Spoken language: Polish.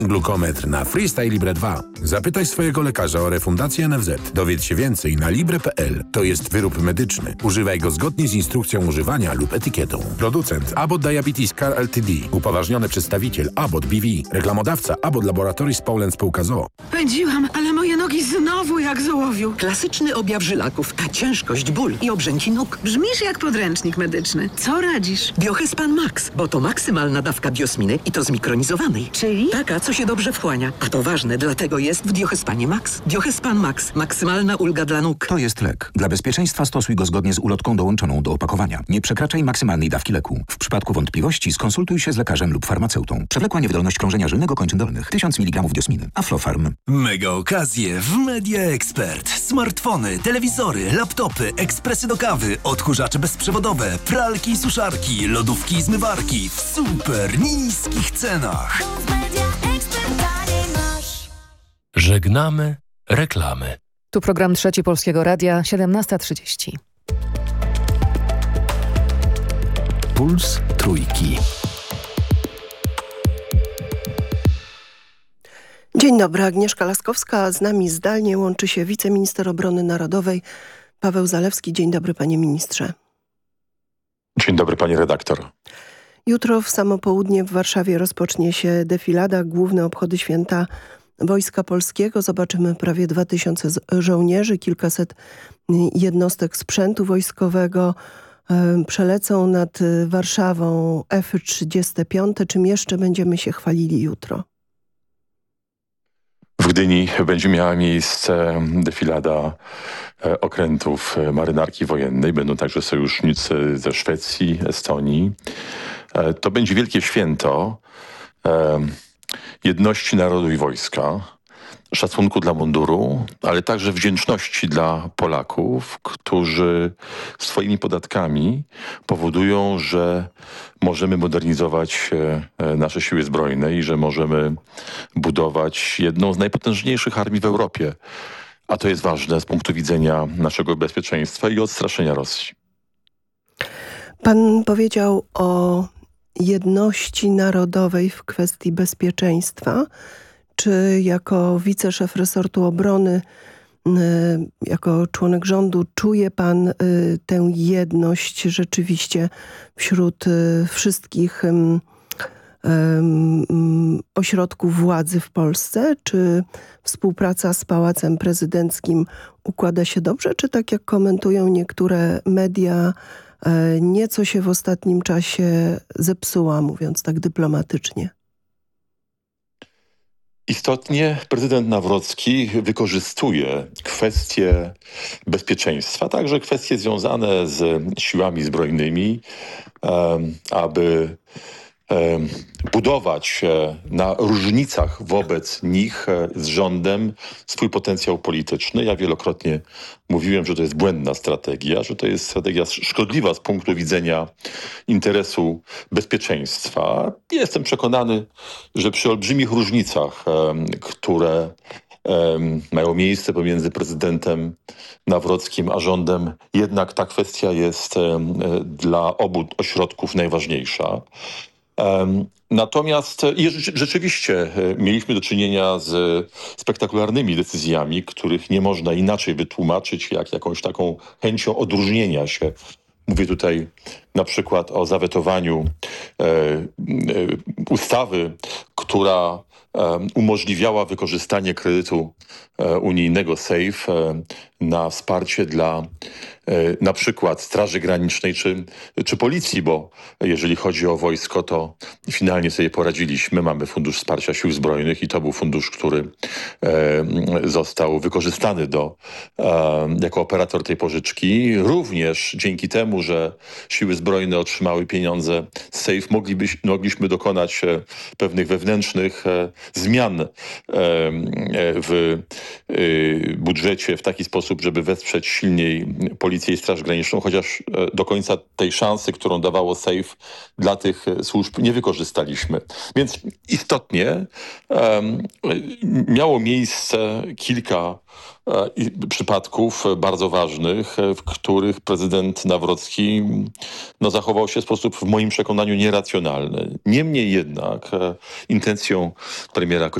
Glukometr na Freestyle Libre 2. Zapytaj swojego lekarza o refundację NFZ. Dowiedz się więcej na libre.pl. To jest wyrób medyczny. Używaj go zgodnie z instrukcją używania lub etykietą. Producent Abbott Diabetes Care Ltd. Upoważniony przedstawiciel Abbott BV. Reklamodawca Abbott Laboratories Poland Spółka z o.o. Pędziłam, ale moje nogi znowu jak z ołowiu. Klasyczny objaw żylaków. Ta ciężkość, ból i obrzęki nóg. Brzmisz jak podręcznik medyczny. Co radzisz? Biohespan Max, bo to maksymalna dawka biosminy i to zmikronizowanej. Czyli? Taka, co się dobrze wchłania. A to ważne, dlatego jest w Biohespanie Max. Biohespan Max. Maksymalna ulga dla nóg. To jest lek. Dla bezpieczeństwa stosuj go zgodnie z ulotką dołączoną do opakowania. Nie przekraczaj maksymalnej dawki leku. W przypadku wątpliwości skonsultuj się z lekarzem lub farmaceutą. Przewlekła niewydolność krążenia żylnego kończyn dolnych. 1000 mg diosminy. Aflofarm. Mega okazje w Media Expert. Smartfony, telewizory, laptopy, ekspresy do kawy, odkurzacze bezprzewodowe, pralki i suszarki, lodówki i zmywarki w super niskich cenach. Żegnamy reklamy. Tu program Trzeci Polskiego Radia, 17:30. Puls Trójki. Dzień dobry, Agnieszka Laskowska. Z nami zdalnie łączy się wiceminister obrony narodowej Paweł Zalewski. Dzień dobry, panie ministrze. Dzień dobry, pani redaktor. Jutro w samo południe w Warszawie rozpocznie się defilada, główne obchody święta Wojska Polskiego. Zobaczymy prawie 2000 żołnierzy, kilkaset jednostek sprzętu wojskowego. Przelecą nad Warszawą F-35. Czym jeszcze będziemy się chwalili jutro? W Gdyni będzie miała miejsce defilada okrętów marynarki wojennej. Będą także sojusznicy ze Szwecji, Estonii. To będzie wielkie święto jedności narodu i wojska, szacunku dla munduru, ale także wdzięczności dla Polaków, którzy swoimi podatkami powodują, że możemy modernizować nasze siły zbrojne i że możemy budować jedną z najpotężniejszych armii w Europie. A to jest ważne z punktu widzenia naszego bezpieczeństwa i odstraszenia Rosji. Pan powiedział o jedności narodowej w kwestii bezpieczeństwa. Czy jako wiceszef resortu obrony, jako członek rządu czuje pan tę jedność rzeczywiście wśród wszystkich ośrodków władzy w Polsce? Czy współpraca z Pałacem Prezydenckim układa się dobrze? Czy tak jak komentują niektóre media, nieco się w ostatnim czasie zepsuła, mówiąc tak dyplomatycznie? Istotnie prezydent Nawrocki wykorzystuje kwestie bezpieczeństwa, także kwestie związane z siłami zbrojnymi, aby budować na różnicach wobec nich z rządem swój potencjał polityczny. Ja wielokrotnie mówiłem, że to jest błędna strategia, że to jest strategia szkodliwa z punktu widzenia interesu bezpieczeństwa. Jestem przekonany, że przy olbrzymich różnicach, które mają miejsce pomiędzy prezydentem Nawrockim a rządem, jednak ta kwestia jest dla obu ośrodków najważniejsza. Natomiast rzeczywiście mieliśmy do czynienia z spektakularnymi decyzjami, których nie można inaczej wytłumaczyć jak jakąś taką chęcią odróżnienia się. Mówię tutaj na przykład o zawetowaniu ustawy, która umożliwiała wykorzystanie kredytu unijnego SAFE na wsparcie dla na przykład Straży Granicznej czy Policji, bo jeżeli chodzi o wojsko, to finalnie sobie poradziliśmy. Mamy Fundusz Wsparcia Sił Zbrojnych i to był fundusz, który został wykorzystany jako operator tej pożyczki. Również dzięki temu, że Siły Zbrojne otrzymały pieniądze z SAFE, mogliśmy dokonać pewnych wewnętrznych zmian w budżecie w taki sposób, sposób, żeby wesprzeć silniej Policję i Straż Graniczną, chociaż do końca tej szansy, którą dawało SAFE dla tych służb, nie wykorzystaliśmy. Więc istotnie miało miejsce kilka przypadków bardzo ważnych, w których prezydent Nawrocki zachował się w sposób w moim przekonaniu nieracjonalny. Niemniej jednak intencją premiera